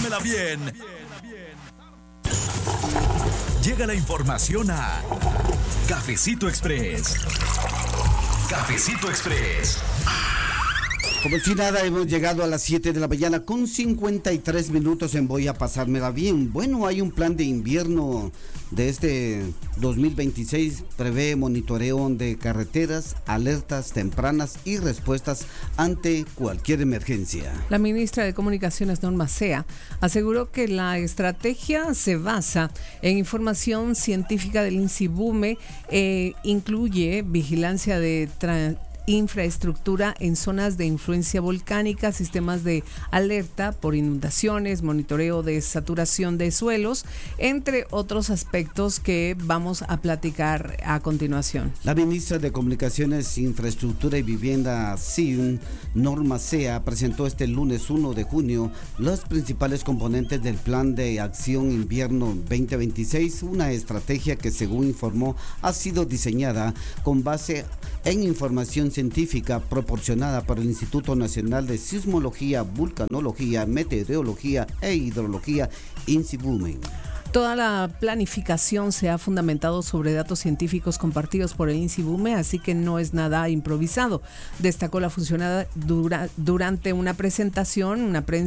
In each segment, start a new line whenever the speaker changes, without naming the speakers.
Pásarmela bien. Llega la información a Cafecito Express. Cafecito Express.
Como si nada, hemos llegado a las 7 de la mañana con 53 minutos en Voy a Pasármela Bien. Bueno, hay un plan de invierno de este 2026, prevé monitoreo de carreteras, alertas tempranas y respuestas ante cualquier emergencia.
La ministra de Comunicaciones, Norma Sea, aseguró que la estrategia se basa en información científica del INSIBUME, incluye vigilancia de infraestructura en zonas de influencia volcánica, sistemas de alerta por inundaciones, monitoreo de saturación de suelos, entre otros aspectos que vamos a platicar a continuación.
La ministra de Comunicaciones, Infraestructura y Vivienda, CIN, Norma Sea, presentó este lunes 1 de junio los principales componentes del Plan de Acción Invierno 2026, una estrategia que, según informó, ha sido diseñada con base en información científica proporcionada por el Instituto Nacional de Sismología, Vulcanología, Meteorología e Hidrología, INSIBUME.
Toda la planificación se ha fundamentado sobre datos científicos compartidos por el INSIBUME, así que no es nada improvisado. Destacó la funcionaria durante una presentación,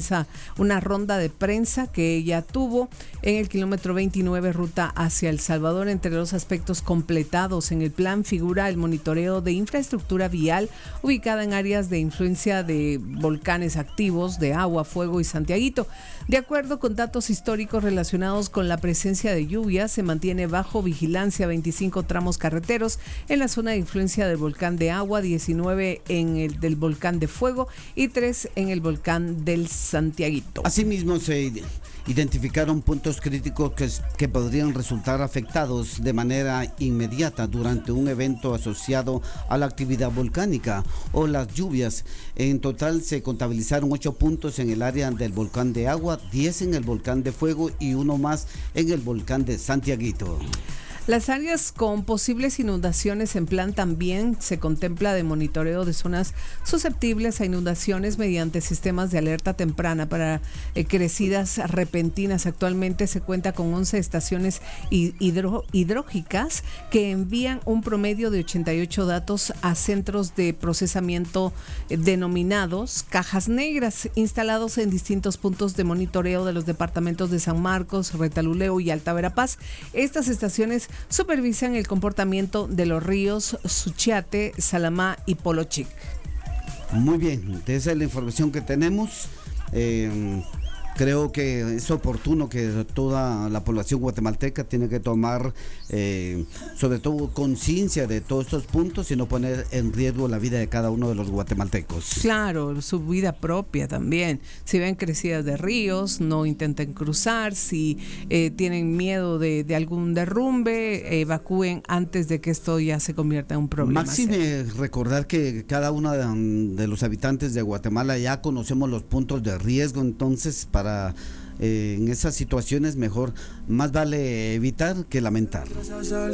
una ronda de prensa que ella tuvo en el kilómetro 29 ruta hacia El Salvador. Entre los aspectos completados en el plan figura el monitoreo de infraestructura vial ubicada en áreas de influencia de volcanes activos de Agua, Fuego y Santiaguito. De acuerdo con datos históricos relacionados con la presencia de lluvias, se mantiene bajo vigilancia 25 tramos carreteros en la zona de influencia del volcán de Agua, 19 en el del volcán de Fuego y 3 en el volcán del Santiaguito.
Asimismo, se identificaron puntos críticos que podrían resultar afectados de manera inmediata durante un evento asociado a la actividad volcánica o las lluvias. En total se contabilizaron 8 puntos en el área del volcán de Agua, 10 en el volcán de Fuego y 1 más en el volcán de Santiaguito.
Las áreas con posibles inundaciones en plan también se contempla de monitoreo de zonas susceptibles a inundaciones mediante sistemas de alerta temprana para crecidas repentinas. Actualmente se cuenta con 11 estaciones hidrológicas que envían un promedio de 88 datos a centros de procesamiento denominados cajas negras, instalados en distintos puntos de monitoreo de los departamentos de San Marcos, Retaluleu y Alta Verapaz. Estas estaciones supervisan el comportamiento de los ríos Suchiate, Salamá y Polochic.
Muy bien, esa es la información que tenemos. Creo que es oportuno que toda la población guatemalteca tiene que tomar sobre todo conciencia de todos estos puntos y no poner en riesgo la vida de cada uno de los guatemaltecos.
Claro, su vida propia también. Si ven crecidas de ríos, no intenten cruzar. Si tienen miedo de algún derrumbe, evacúen antes de que esto ya se convierta en un problema.
Máxime recordar que cada uno de los habitantes de Guatemala ya conocemos los puntos de riesgo, entonces para en esas situaciones más vale evitar que lamentar.